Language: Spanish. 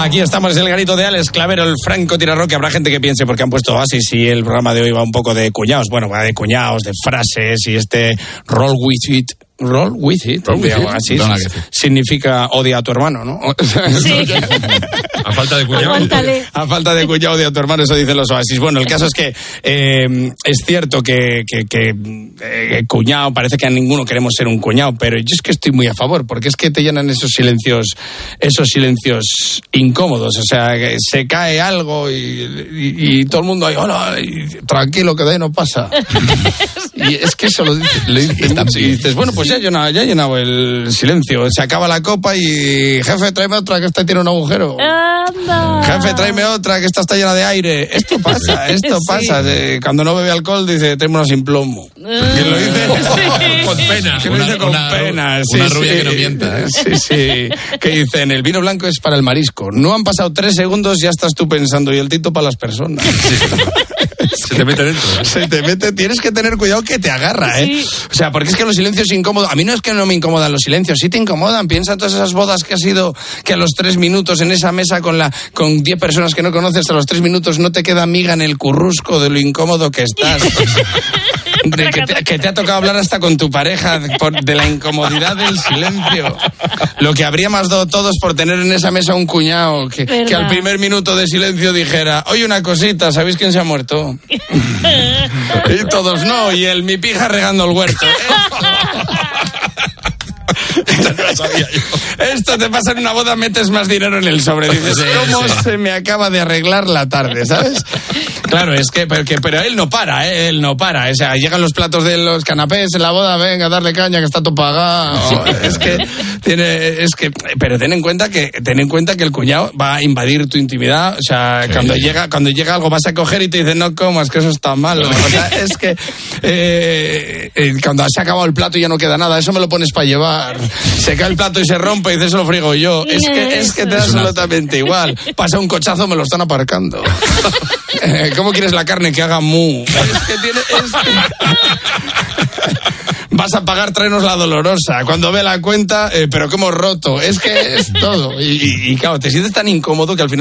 Aquí estamos, es el garito de Alex Clavero, el Franco Tirarroque. Habrá gente que piense porque han puesto Oasis y el programa de hoy va un poco de cuñados. Bueno, va de cuñados, de frases y roll with it. Roll with it. Así significa odia a tu hermano, ¿no? Sí. A falta de cuñado. Aguántale. A falta de cuñado odia a tu hermano, eso dicen los Oasis. Bueno, el caso es que es cierto que cuñado, parece que a ninguno queremos ser un cuñado, pero yo es que estoy muy a favor, porque es que te llenan esos silencios incómodos. O sea, que se cae algo y todo el mundo ahí, hola, y tranquilo, que de ahí no pasa. Y es que eso lo dice mucho. Y dices, bueno, pues ya he llenado el silencio. Se acaba la copa y, jefe, tráeme otra, que esta tiene un agujero. ¡Anda! Jefe, tráeme otra, que esta está llena de aire. Esto pasa. Sí. Cuando no bebe alcohol, dice, tráeme una sin plomo. ¿Quién lo dice? Con pena. ¿Quién lo dice con pena? Una rubia que no mienta, ¿eh? Sí. Que dicen, el vino blanco es para el marisco. No han pasado 3 segundos, ya estás tú pensando, y el tito para las personas. Se te mete dentro, ¿eh? Se te mete, tienes que tener cuidado que te agarra, ¿eh? Sí. O sea, porque es que los silencios incómodos, a mí no es que no me incomodan los silencios, sí te incomodan. Piensa en todas esas bodas que ha sido, que a los 3 minutos en esa mesa con 10 personas que no conoces, a los 3 minutos no te queda miga en el currusco de lo incómodo que estás. Que te ha tocado hablar hasta con tu pareja de la incomodidad del silencio. Lo que habríamos dado todos por tener en esa mesa un cuñado que al primer minuto de silencio dijera, oye, una cosita, ¿sabéis quién se ha muerto? Y todos no, y mi pija regando el huerto. Esto te pasa en una boda, metes más dinero en el sobre. Dices, ¿cómo se me acaba de arreglar la tarde? ¿Sabes? Claro, es que, pero él no para, él no para. O sea, llegan los platos de los canapés en la boda, venga, darle caña, que está todo pagado. Pero ten en cuenta que el cuñado va a invadir tu intimidad. O sea, cuando llega algo vas a coger y te dice, no comas, que eso está malo. O sea, es que cuando se ha acabado el plato y ya no queda nada, eso me lo pones para llevar. Se cae el plato y se rompe y dices, eso lo frigo yo. Es que te da absolutamente igual. Pasa un cochazo, me lo están aparcando. ¿Cómo quieres la carne que haga mu? Vas a pagar, tráenos la dolorosa. Cuando ve la cuenta, pero que hemos roto. Es que es todo. Y claro, te sientes tan incómodo que al final